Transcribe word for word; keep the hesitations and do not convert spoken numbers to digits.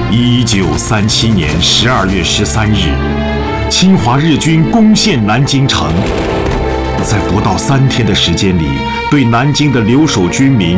一九三七年十二月十三日，侵华日军攻陷南京城，在不到三天的时间里，对南京的留守军民